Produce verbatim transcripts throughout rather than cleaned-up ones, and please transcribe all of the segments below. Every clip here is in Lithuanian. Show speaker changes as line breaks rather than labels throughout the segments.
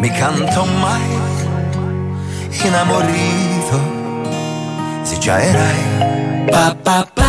mi canto mai enamorado, si già erai. Pa, pa, pa.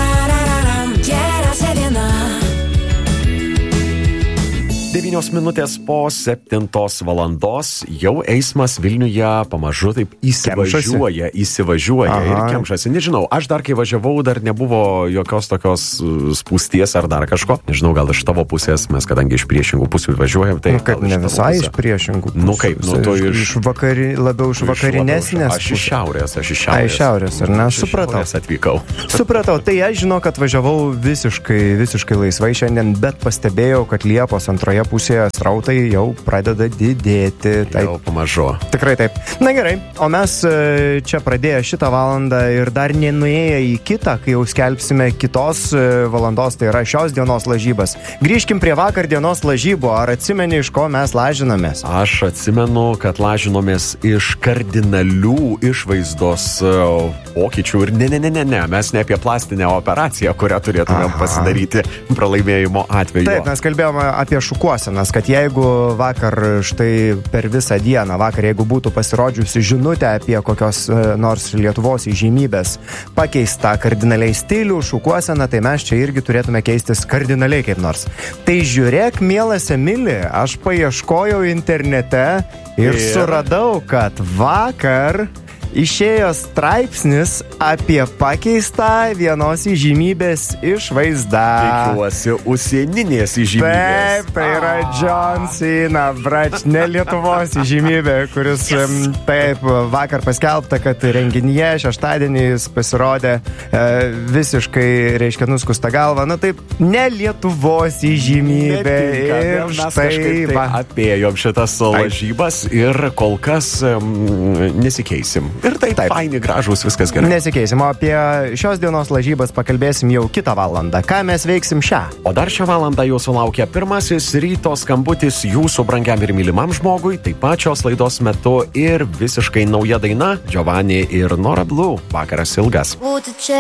devynios minutės po septintos valandos jau eismas Vilniuje pamažu taip įsivažiuoja, įsivažiuoja Aha. ir kemšasi. Nežinau, aš dar kai važiavau, dar nebuvo jokios tokios spūsties ar dar kažko. Nežinau, gal iš tavo pusės, mes kadangi iš priešingų pusių važiuojam, tai...
Nu, kaip ne visai iš priešingų pusių.
Nu kaip, nu to iš...
iš vakari, labiau iš vakarinesnės.
Aš iš šiaurės, aš iš šiaurės.
A, iš šiaurės, ar ne? Aš supratau.
Atvykau.
Supratau, tai aš žinau, kad važiavau visiškai, visiškai laisvai šiandien, bet pastebėjau, kad Liepos antroje pusėje srautai jau pradeda didėti. Taip.
Jau pamažu.
Tikrai taip. Na gerai, o mes čia pradėję šitą valandą ir dar nenuėję į kitą, kai jau skelbsime kitos valandos, tai yra šios dienos lažybas. Grįžkim prie vakar dienos lažybų. Ar atsimeni, iš ko mes lažinomės?
Aš atsimenu, kad lažinomės iš kardinalių išvaizdos pokyčių ir ne, ne, ne, ne, ne, mes ne apie plastinę operaciją, kurią turėtumėm Aha. pasidaryti pralaimėjimo atveju.
Taip, mes kalbėjome apie šukuosenas, kad jeigu vakar štai per visą dieną, vakar jeigu būtų pasirodžiusi žinutė apie kokios nors Lietuvos įžymybės pakeistą kardinaliai stilių, šukuoseną, tai mes čia irgi turėtume keistis kardinaliai kaip nors. Tai žiūrėk, mielas Emili, aš paieškojau internete ir, ir... suradau, kad vakar išėjo straipsnis apie pakeistą vienos įžymybės išvaizdą.
Tikiuosi, užsieninės įžymybės.
Taip, tai yra John Cena, brač, ne Lietuvos įžymybė, kuris yes. taip vakar paskelbta, kad renginyje šeštadienį jis pasirodė e, visiškai, reiškia, nuskusta galva. Na taip, ne Lietuvos įžymybė.
Netinka, ir mes štai, kažkaip tai apėjom šitas lažybas ir kol kas um, nesikeisim. Ir tai taip, faini, gražus, viskas gerai.
Nesikeisim, o apie šios dienos lažybas pakalbėsim jau kitą valandą. Ką mes veiksim šią?
O dar šią valandą jūsų laukia pirmasis ryto skambutis jūsų brangiam ir mylimam žmogui, taip pat šios laidos metu ir visiškai nauja daina Giovanni ir Nora Blue. Vakaras ilgas.